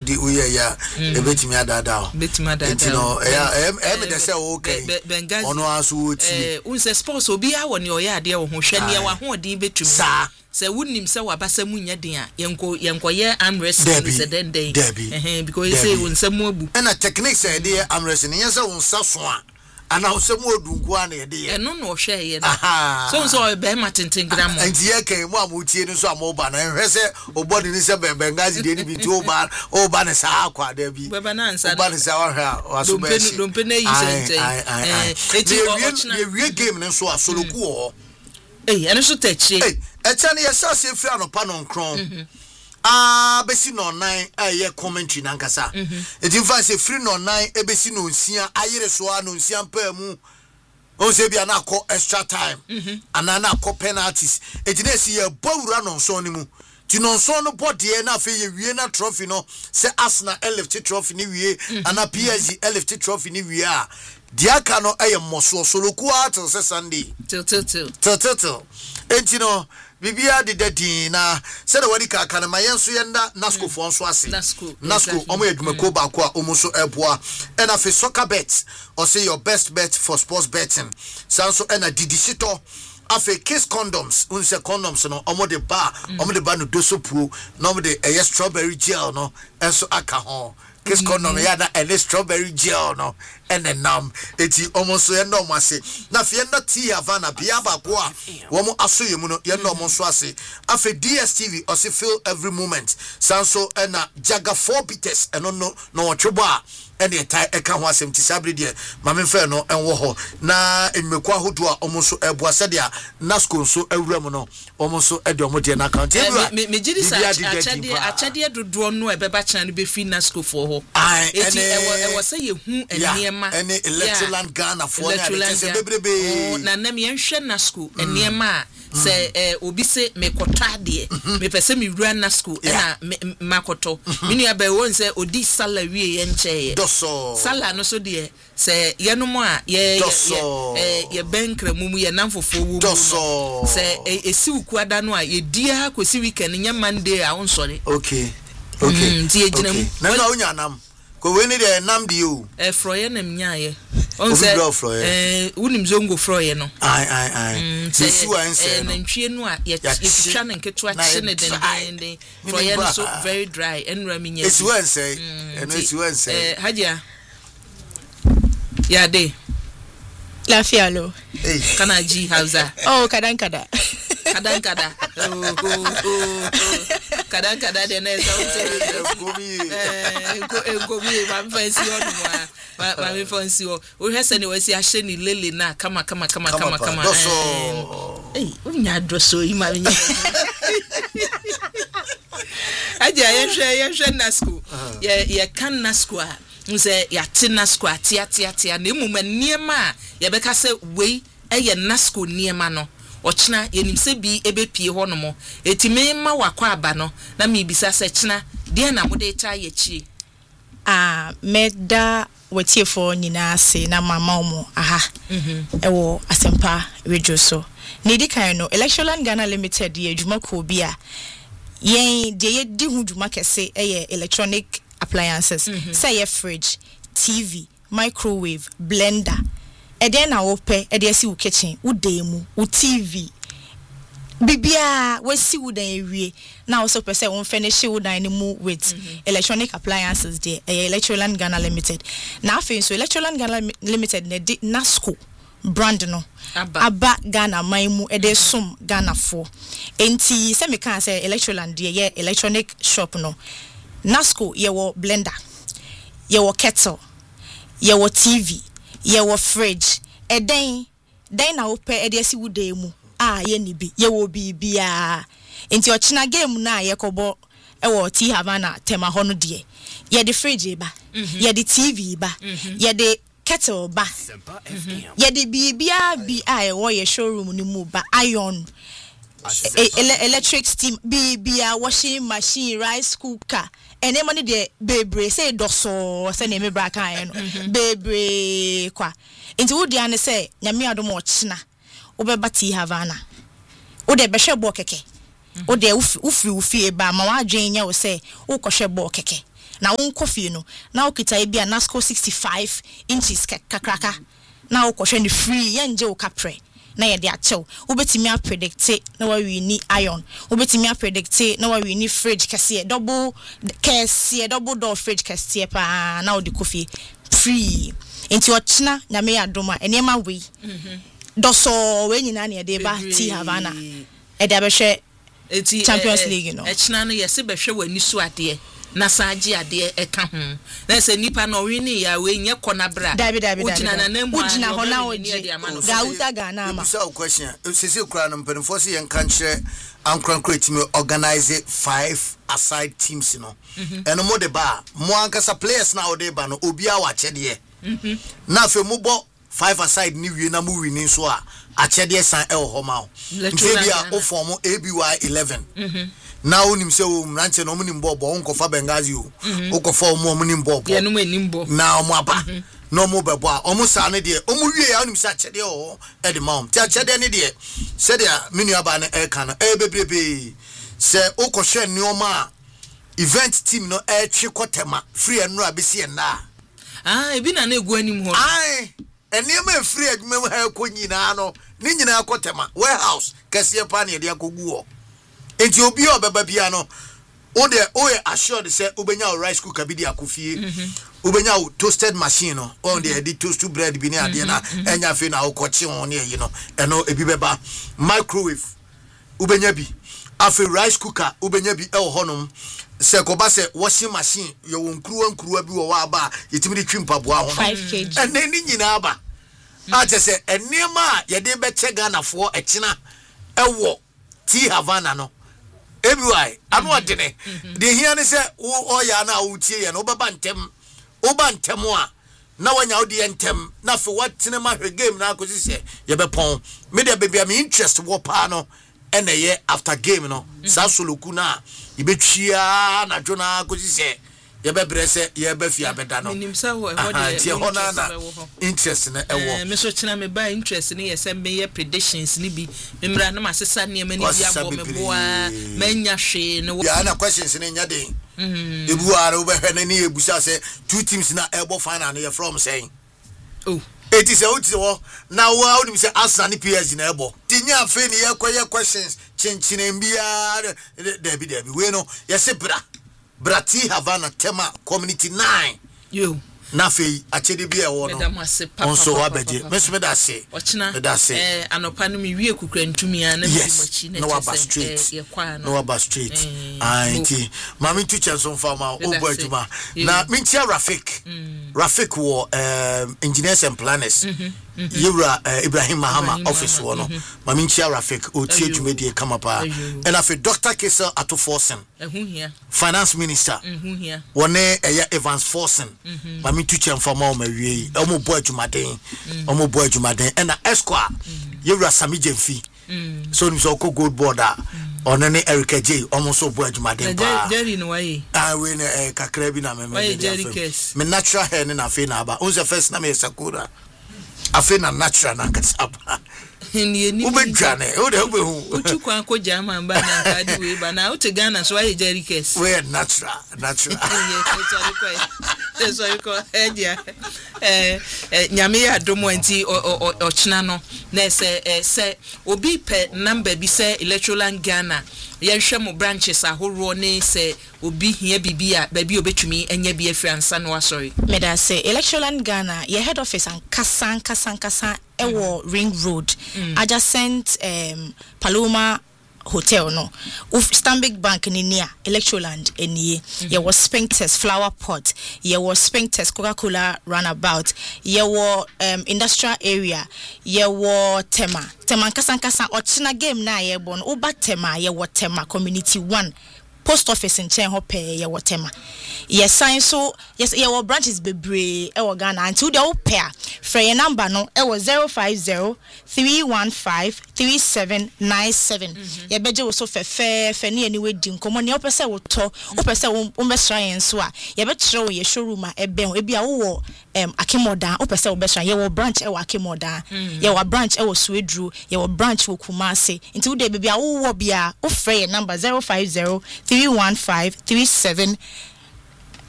odi uye ya ebetimi adada enti no me de say okay ono aso oti unse sports obi a woni oya ade wo ho hwene ya wa ho odin betumi sa wunim se wabasa munya den a yenko ye armrest is den because say unse mu abu na techniques e de armrest ni yense unsa so a ana usemu odunku ana ye de no hwe ye so be ma tenten gram enti ye kan mu amutie ni so amoba na hwese obodi ni se bengazi de ni bi ti oba ne sa akwa da bi baba na ansa oba ne sa wa hwa waso be shi dompe na yi senten eti we game ni so asoloku ho ene so tachi echa ne yesa se firi anopa no nkron besi no 9 aye commentary nankasa eti fa se free no 9 ebesi no nsia ayere so a no nsia mpa mu o se bia na akọ extra time ana na akọ penalties eti na si ye bawura no nso ni mu ti no nso no body na afa ye wie na trophy no se Arsenal lift trophy ni wie ana PSG lift trophy ni wie a diaka no aye moso soloku atil se Sunday till enti no bibia de dadin na se na wadi ka kana mayenso yenda nasco fo nso ase nasco omo edumako ba ko a omo so eboa and afi soccer bet or say your best bet for sports betting sanso and a didisito afi kiss condoms unse condoms no omo de ba no dosopuo no omo de strawberry gel no enso aka ho kiss condom ya na strawberry gel no and then eti almost ye no mase na fe na tea Havana bia ba ko a wo mo aso ye mu no ye no mo so ase afi DSTV o se feel every moment sanso na Jaga 4 bitters eno no otwebo a ene etai eka ho asem ti sabre de mame fe no enwo ho na enmeku ahodo a omo so eboa se de nasco so awura mu no omo so ede omo de na account me gidi sa achade dodo no ebeba chana no be fi nasco for ho eti ewo se ye hu eniem any Electroland Ghana for na na me nhwe nasco eniem se obi se me kota de me pese me wura nasco na makoto mini aba won se odi sala wie ye nche sala no so de se ye no mo a ye benkra mumu ye namfofo wo se esi ukuada no a ye dia kosi weekend nya Monday a wonsore okay ti e gina mu na onya nam ko we ni de nam di o froye na mnyaye on se unim zongo froye no sesu anse na ntwie no a ye twa na nketo a kye ne den froye no so very dry enra minya esu anse esu anse hajia ya de la fialo kana ji hausa kada kada de na gomi ma fancy on ma fancy o hwese ne wasi ahye ni lele na kama unya doso yi ma nya aja ye nasco ye kan nasco a nse ya tinasco atia na emuma niema ye beka se wei eye nasco niema no ochina yenim se bi ebepie ho no mo etime ma wakwa aba no na me bisa se china de na mode ta ye chi meda wetiefo nyina ase na mama omo ewo asempa radio so ne di kan no Electroland Ghana Limited ye adwuma ko bi a yen de ye di hu dwuma kese eye electronic appliances say ye fridge, TV, microwave, blender. Eden na ope ede si wo kitchen, wo demu, wo TV. Bibia we si wo dan ewie. Na also pese won finish wo dan ni mu with electronic appliances there. Electroland Ghana Limited. Na afi so Electroland Ghana Limited ne di Nasco brand no. Aba Ghana maimu ede sum Ghana for. Enti se me kan say Electroland there ye electronic shop no. Nasco ye wo blender, ye wo kettle, ye wo TV, ye wo fridge. Den na ope ede si wude mu. Ye ni bi, ye wo bibia. Enti ochina game na ye kobo e wo Tea Havana tema ho no de. Ye de fridge ba, ye de TV ba, ye de kettle ba. Ye de bibia bi e wo ye showroom ni mu ba iron. Electric steam bibia washing machine, rice cooker. Ene money de bebre say doso say na me bra kan no bebre kwa enti wo dia ne say nyame adom ochina wo be Tea Havana wo de be hwe bo keke wo de ufi ba ma wa adwen nya wo say wo kɔ hwe bo keke na won coffee no na okita e bia Nasco 65 inches kakraka na okwohwe ne free yenje o kapre na ye de achew obetimi a predict na wa wi ni iron obetimi a predict na wa wi ni fridge kase double door fridge kase pa na o de coffee free enti ochina nyame adoma enema we doso we nyina na de ba T Havana e de abehwe Champions League no echina no yesi behwe wani su ade na saji ade eka ho na se nipa no wini ya we nye kona bra ujina na nemu ujina ho na oji ga uta ga na ama so question sisi kura no mpenfo se yen kanche ankran team organize 5 aside teams no eno mo de ba mo ankasa players na ode ba no obi a wa chede na fe mo bo 5 aside ni wie na mo wini so a achede san e ho ma o bia o form ABY 11 na onim se o mranche no onim bobo onkofa Benghazi o okofa onim bobo ye no manim bo na omo aba no mo bebo a omo sa ne de omo wie ya onim se achede o e de mom ti achede ne de se de menu aba ne e kan e bebrebe se okohwe nioma event team no e twe kotema free enro abesi na ebi na egu anim ho eniema free adwuma ha ko nyina no ni nyina kotema warehouse kase pa ne de akogu o enti obi obeba bia no oye assured say ubenya rice cooker bi di akofie ubenya toasted machine no on the edit toast to bread bi ni ade na enya fe na okochi won ne yi no eno ebi beba microwave ubenya bi afi rice cooker ubenya bi e honom se ko ba se washing machine yo nkruwa bi wo wa ba yetimi di twimpa boa ho 5 kg ene ni nyina ba a je se enema ye de be che Ghana fo ekina ewo T Havana no ABY anu adene de hia ne se o ya na utie ye no baba ntem a na wanya odi ntem na fe watene ma hwe game na akosi se ye be pon me de bebia me interest wo pa no ene ye after game no sa soloku na ye betwia na dwona akosi se ye be brese ye be fia beda no minimsa ho de interest na ewo me so china me ba interest ni ye se me ye predictions ni bi memra na masesa ne ma ni bi abo me boa manya hwe no ya na questions ni nya den ebu ara obehwe na ni ebusa se two teams na ebo final na ye from saying oh it is out wo na wo awnim se Arsenal ni PSG na ebo tinya afi ni ye kwaye questions chinchine mbia David we no ye se bra T Havana tema community 9 yo na fe achede bia wo no onso wabeje mesome da se ochina anopa no mi wie kukura ntumi a na mi machi na ye kwa no aba straight anti mami tu chanson fama obo aduma na mintia Rafik wo engineers and planners Yura Ibrahim Mahama office wo no mami ntia Rafik o tie dwumedie kama pa and afi Dr. Kessel Atoforsen finance minister wone Evans Forsen mami tu chen fama o mawie omo bo adwumaden and Esquire Yura Sami Jemfi so ni so ko gold border onene Erica J almost so bo adwumaden pa Jerry no waye we ne kakra bi na me natural hair na fe na aba unse first na me sakura afe na natural na kasaba ni ubedwane o de obehu utu kwa ko jama mba na kadi we ba na uti Ghana so waye Jerry case we natural so ko edia nyame ya domo anti ochina no na se obi pe number bi se electoral Ghana yehwe mo branches ahoro ne se obi hia bibia ba bi obetumi enya bi afri ansa no asori meda se electoral Ghana ye head office an kasan ewo Ring Road adjacent Paloma Hotel no Stanbic Bank ni near Electroland eniye ye was Spinkters flower pot ye was Spinkters Coca-Cola runabout ye was industrial area ye was Tema kasa ochina game na ye bon oba Tema ye was Tema community 1 post office in Chen Hope ye was Tema yes sign so yes ye was branches bebre e wo Ghana until the pair for your number no e was 050-315-3797 ye beje wo so fe ne anyway di nkomo ne opese wo to opese wo mesra yen so a ye be kire wo ye showroom a eben e bia wo Akemoda opese wo besra ye wo branch e wo Akemoda ye wo branch e wo Swedru ye wo branch wo Kumase until the bia wo bia wo frɛ your number 050-315-3797